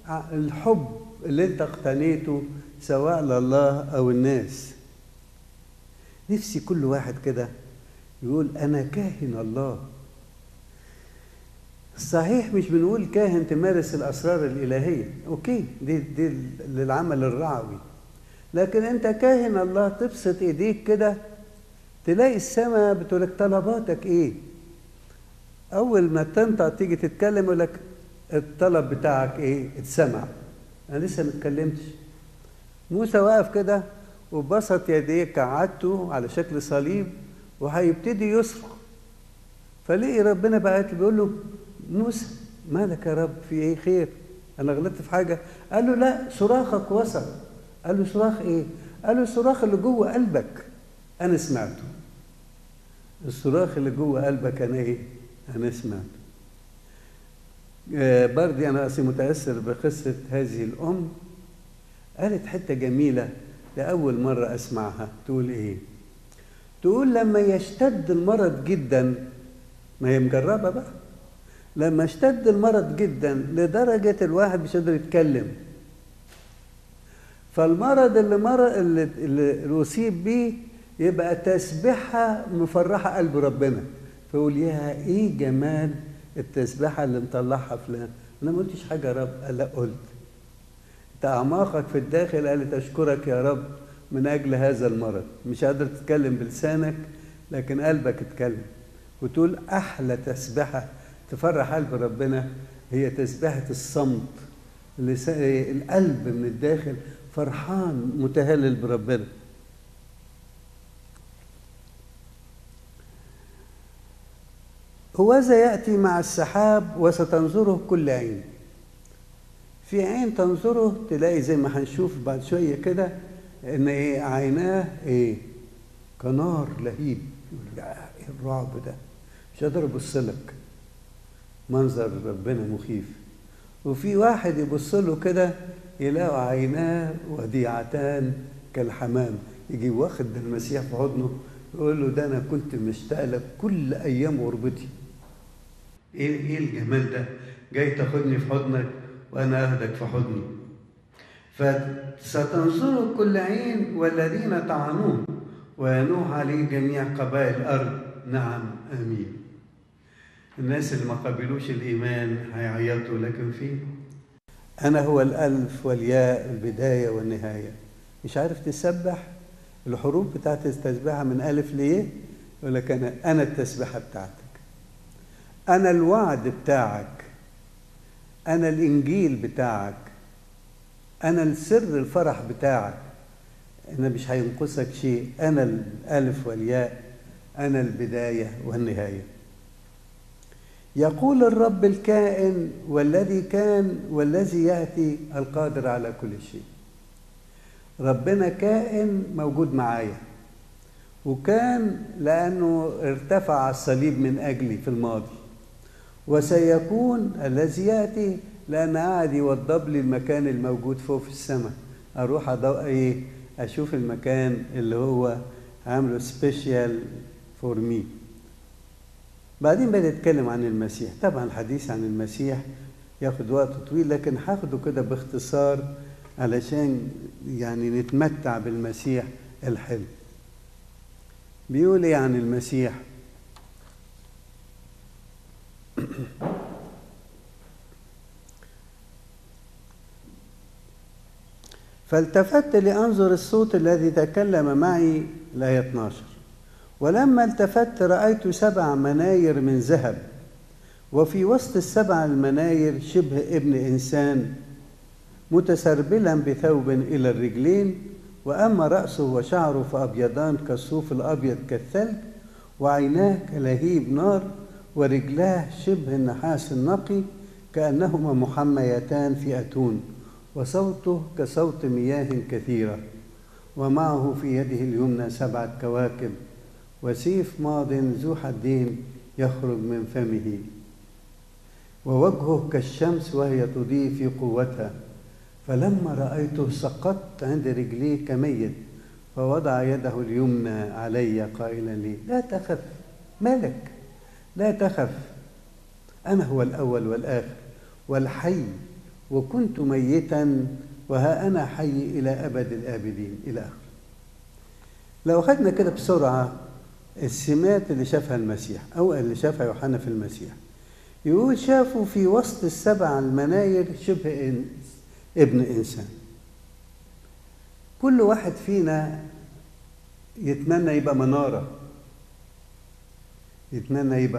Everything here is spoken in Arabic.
الحب اللي انت اقتنيته سواء لله او الناس. نفسي كل واحد كده يقول انا كاهن الله. صحيح مش بنقول كاهن تمارس الاسرار الالهيه، اوكي، دي للعمل الرعوي، لكن انت كاهن الله تبسط ايديك كده تلاقي السماء بتقولك طلباتك ايه. اول ما تنطق تيجي تتكلم يقولك الطلب بتاعك ايه، اتسمع. انا لسه ما اتكلمتش. موسى واقف كده وبسط يديه كعادته على شكل صليب وهيبتدي يصرخ، فلقي ربنا بعت بيقول له موسى مالك يا رب، في ايه، خير، انا غلطت في حاجه؟ قال له لا، صراخك وصل. قال له صراخ ايه؟ قال له الصراخ اللي جوه قلبك انا سمعته. الصراخ اللي جوه قلبك انا ايه؟ انا سمعته. برضه انا اصلي متاثر بقصه هذه الام، قالت حته جميله لاول مره اسمعها. تقول ايه؟ تقول لما يشتد المرض جدا، ما هي مجربه بقى، لما اشتد المرض جدا لدرجه الواحد مش قادر يتكلم، فالمرض اللي اصيب بيه يبقى تسبيحه مفرحه قلب ربنا، فيقول يا ايه جمال التسبيحه اللي مطلعها فلان. انا ما قلتش حاجه يا رب. قال لا قلت. انت اعماقك في الداخل قالت اشكرك يا رب من اجل هذا المرض. مش قادر تتكلم بلسانك لكن قلبك اتكلم. وتقول احلى تسبيحه تفرح قلب ربنا هي تسبيحه الصمت، القلب من الداخل فرحان متهلل بربنا. هوذا يأتي مع السحاب وستنظره كل عين. في عين تنظره تلاقي زي ما هنشوف بعد شوية كده ان ايه عيناه ايه كنار لهيب. يقول ايه الرعب ده، مش قادر ابص لك، منظر ربنا مخيف. وفي واحد يبص له كده يلاقوا عيناه وديعتان كالحمام، يجي واخد المسيح في حضنه يقول له ده انا كنت مشتاق لك كل ايام غربتي. ايه الجمال ده، جاي تاخدني في حضنك وانا اخدك في حضني. فستنظر كل عين والذين طعنوه وينوح عليه جميع قبائل الارض نعم امين. الناس اللي ما قبلوش الايمان هيعيطوا، لكن فيه انا هو الالف والياء البدايه والنهايه. مش عارف تسبح الحروف بتاعت التسبيحه من الف ليه؟ يقول لك انا التسبيحه بتاعتك، انا الوعد بتاعك، انا الانجيل بتاعك، انا السر الفرح بتاعك. انا مش هينقصك شيء، انا الالف والياء، انا البدايه والنهايه. يقول الرب الكائن والذي كان والذي ياتي القادر على كل شيء. ربنا كائن موجود معايا، وكان لانه ارتفع على الصليب من اجلي في الماضي، وسيكون الذي ياتي لان قاعد يوضب لي المكان الموجود فوق في السماء. اروح اشوف المكان اللي هو عامله سبيشال فور مي. بعدين بدأ يتكلم عن المسيح. طبعا الحديث عن المسيح ياخد وقت طويل، لكن هاخده كده باختصار علشان يعني نتمتع بالمسيح الحلو. بيقول ايه عن المسيح؟ فالتفت لأنظر الصوت الذي تكلم معي، الآية 12. ولما التفت رأيت 7 مناير من ذهب، وفي وسط ال7 المناير شبه ابن إنسان متسربلا بثوب إلى الرجلين، وأما رأسه وشعره فأبيضان كالصوف الأبيض كالثلج، وعيناه كلهيب نار، ورجلاه شبه النحاس النقي كأنهما محميتان في أتون، وصوته كصوت مياه كثيرة، ومعه في يده اليمنى 7 كواكب، وسيف ماض ذو حدين يخرج من فمه، ووجهه كالشمس وهي تضيء في قوتها. فلما رأيته سقطت عند رجليه كميت، فوضع يده اليمنى علي قائلا لي لا تخف، مالك، لا تخف، أنا هو الأول والآخر والحي، وكنت ميتا وها أنا حي إلى أبد الآبدين إلى آخره. لو أخذنا كده بسرعة السمات اللي شافها المسيح أو اللي شافها يوحنا في المسيح، يقول شافوا في وسط السبع المناير شبه ابن إنسان. كل واحد فينا يتمنى يبقى منارة، يتمنى يبقى